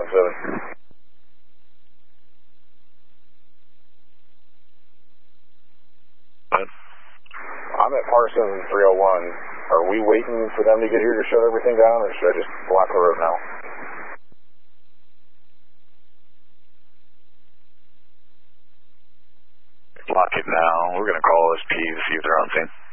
317. I'm at Parson 301. Are we waiting for them to get here to shut everything down, or should I just block the road now? Block it now. We're going to call SP to see if they're on scene.